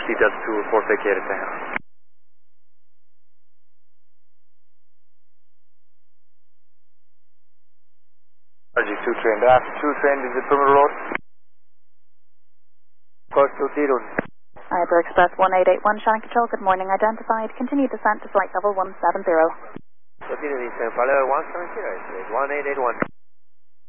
Delta 2, 4 verkeerde tegen. RG2 train, after 2 train is the perimeter road. Course to Dirun. Iber Express 1881, Shannon Control, good morning, identified. Continue descent to flight level 170. Continue descent, flight level 170, 1881.